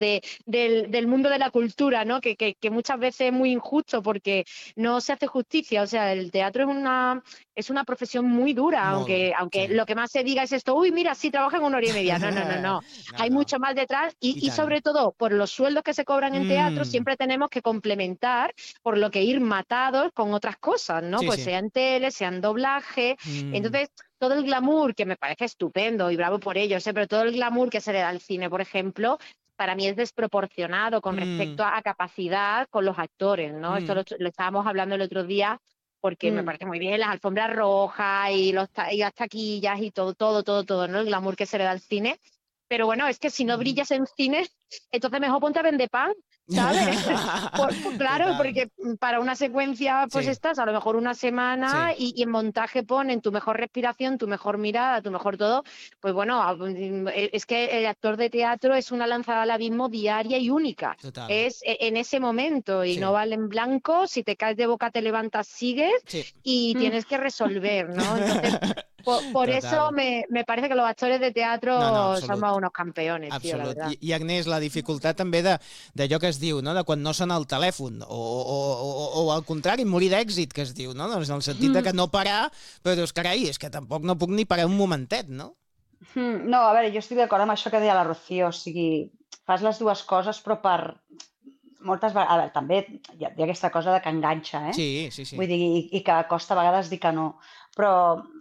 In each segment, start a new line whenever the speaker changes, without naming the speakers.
del mundo de la cultura, ¿no? Que muchas veces es muy injusto porque no se hace justicia. O sea, el teatro es una profesión muy dura, aunque lo que más se diga es esto, uy, mira, sí, trabaja en 1 hora y media. No. Hay mucho más detrás y sobre todo, por los sueldos que se cobran en teatro, siempre tenemos que complementar, por lo que ir matados con otras cosas, ¿no? Pues sea en tele, sea en doblaje. Entonces, todo el glamour, que me parece estupendo y bravo por ello, pero todo el glamour que se le da al cine, por ejemplo, para mí es desproporcionado con respecto a capacidad con los actores, ¿no? Esto lo estábamos hablando el otro día, porque me parece muy bien las alfombras rojas y las taquillas y todo, ¿no? El glamour que se le da al cine. Pero bueno, es que si no brillas en cine, entonces mejor ponte a vender pan, ¿sabes? Claro, porque para una secuencia pues estás a lo mejor una semana y en montaje ponen tu mejor respiración, tu mejor mirada, tu mejor todo. Pues bueno, es que el actor de teatro es una lanzada al abismo diaria y única.
Total.
Es en ese momento y no vale en blanco. Si te caes de boca te levantas, sigues y tienes que resolver, ¿no? Entonces, por eso me parece que los actors de teatro somos unos campeones, tío, la verdad.
I Agnès, la dificultat també d'allò que es diu, no? De quan no sona el telèfon, o al contrari, morir d'èxit, que es diu, no? Doncs en el sentit de que no parar, però dius, carai, és que tampoc no puc ni parar un momentet, no?
No, a veure, jo estic d'acord amb això que deia la Rocío, o sigui, fas les dues coses, però per moltes vegades, a veure, també hi ha aquesta cosa de que enganxa, eh?
Sí.
Vull dir, i que costa a vegades dir que no, però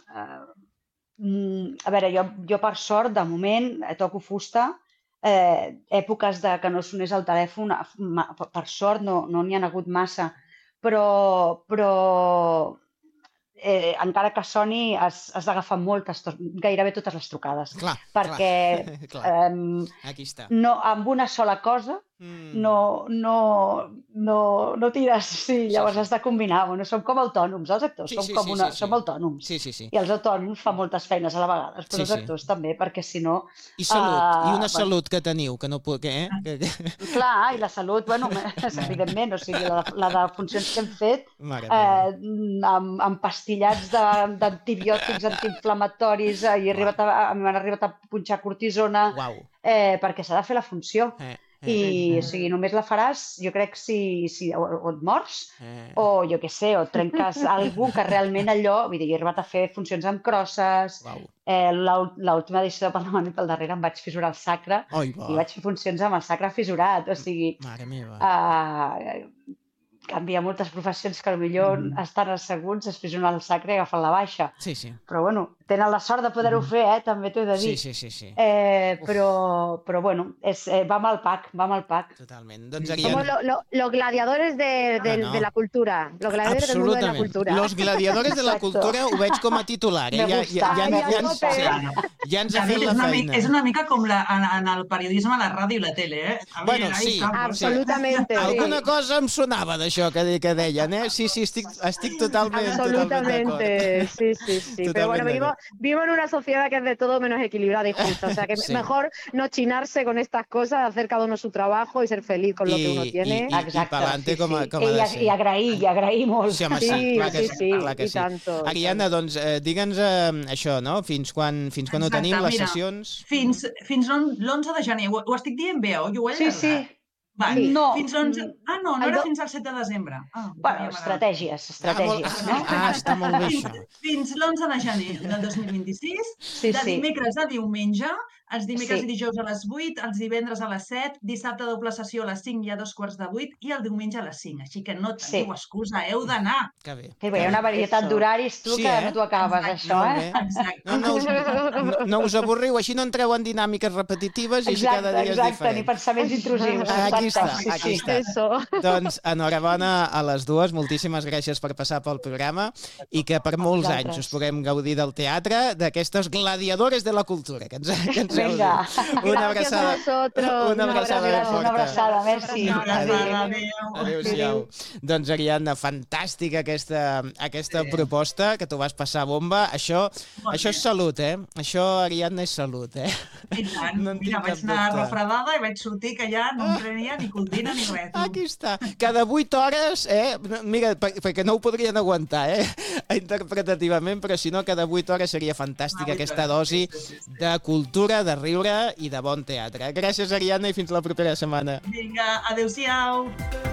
a veure, jo per sort, de moment, toco fusta, èpoques de que no sonés el telèfon, per sort no n'hi ha hagut massa, però encara que soni has d'agafar gairebé totes les trucades. Perquè
aquí està.
Amb una sola cosa no tires, llavors has de combinar. Bueno, som com autònoms, els actors, som autònoms. I els autònoms fan moltes feines a la vegada, però els actors també, perquè si no...
I salut, i una salut que teniu, que no puc...
Clar, i la salut, bueno, evidentment, o sigui, la de funcions que hem fet amb pastillats d'antibiòtics, antiinflamatoris, i m'han arribat a punxar cortisona perquè s'ha de fer la funció. I, o sigui, només la faràs, jo crec, si o et mors, o jo què sé, o trenques algú que realment allò... Vull dir, he arribat a fer funcions amb crosses, l'última edició de Parlament i pel darrere em vaig fissurar el sacre i vaig fer funcions amb el sacre fissurat, o sigui...
Mare meva.
En canvi, hi ha moltes professions que potser estan asseguts, es fissuren el sacre i agafen la baixa. Però, bueno, tenen la sort de poder-ho fer, també t'ho he de dir.
Sí.
Però bueno, va amb el pack.
Totalment.
Somos los gladiadores de la cultura. Los gladiadores del mundo de la cultura.
Los gladiadores de la cultura ho veig com a titular. Ja ens ha fet la feina.
És una mica com en el periodisme, la ràdio i la tele, eh?
Bueno, sí.
Absolutamente.
Alguna cosa em sonava d'això que deien, eh? Sí, estic totalment
Absolutamente, sí. Pero bueno, vivimos en una sociedad que es de todo menos equilibrada y justa. O sea, que mejor no chinarse con estas cosas, hacer cada uno su trabajo y ser feliz con lo que uno tiene.
Exacte.
I agrair molt.
Sí, home, sí, clar que sí.
Tanto.
Ariadna, doncs, digue'ns això, no? Fins quan ho tenim, les sessions?
Fins l'11 de gener. Ho estic dient bé, oi?
Sí.
No. Fins l'11... no era fins al 7 de desembre.
Bueno, estratègies, no?
Està molt bé, això.
Fins l'11 de gener del 2026, de dimecres a diumenge, els dimecres i dijous a les 8, els divendres a les 7, dissabte doble sessió a les 5 i a 7:15, i el diumenge a les 5. Així que no teniu excusa, heu d'anar.
Que bé.
Hi ha una varietat d'horaris, tu, que no t'ho acabes, això, eh?
Exacte.
No us avorriu, així no entreu en dinàmiques repetitives i així cada dia és diferent.
Exacte, ni pensaments intrusius.
Aquí està. Doncs enhorabona a les dues, moltíssimes gràcies per passar pel programa i que per molts anys us puguem gaudir del teatre, d'aquestes gladiadores de la cultura que ens heu dit. Una abraçada.
Una
abraçada, merci.
Adéu-siau. Doncs, Ariadna, fantàstica aquesta proposta, que t'ho vas passar bomba. Això és salut, eh? Això, Ariadna, és salut, eh?
I tant. Mira, vaig anar refredada i vaig sortir que ja no em prenia ni cultina ni res.
Aquí està. Cada 8 hores, mira, perquè no ho podrien aguantar, interpretativament, però si no, cada 8 hores seria fantàstica aquesta dosi de cultura, de riure i de bon teatre. Gràcies, Ariadna, i fins la propera setmana.
Vinga, adeu-siau.